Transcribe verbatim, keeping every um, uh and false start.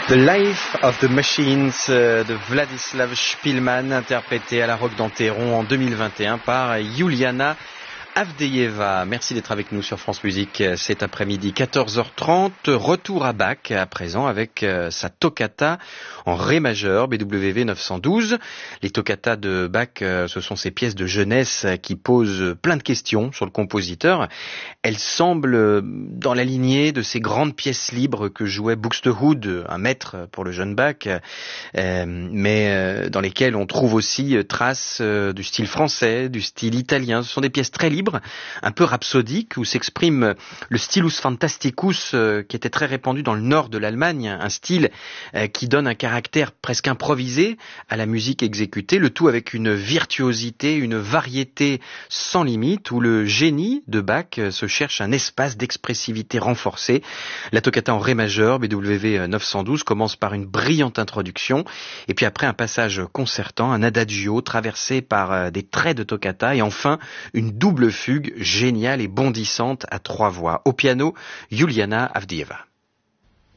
The Life of the Machines euh, de Vladislav Shpilman, interprété à la Roque d'Enterron en deux mille vingt et un par Yuliana Avdeyeva. Merci d'être avec nous sur France Musique cet après-midi, quatorze heures trente. Retour à Bach à présent avec euh, sa toccata en ré majeur, B W V neuf cent douze. Les toccatas de Bach, euh, ce sont ces pièces de jeunesse qui posent plein de questions sur le compositeur. Elles semblent dans la lignée de ces grandes pièces libres que jouait Buxtehude, un maître pour le jeune Bach, euh, mais euh, dans lesquelles on trouve aussi traces euh, du style français, du style italien. Ce sont des pièces très libres, un peu rhapsodiques, où s'exprime le stylus fantasticus euh, qui était très répandu dans le nord de l'Allemagne, un style euh, qui donne un caractère presque improvisé à la musique exécutée, le tout avec une virtuosité, une variété sans limite, où le génie de Bach euh, se cherche un espace d'expressivité renforcé. La toccata en ré majeur, B W V neuf cent douze, commence par une brillante introduction, et puis après un passage concertant, un adagio traversé par euh, des traits de toccata, et enfin une double fugue géniale et bondissante à trois voix. Au piano, Yuliana Avdeyeva.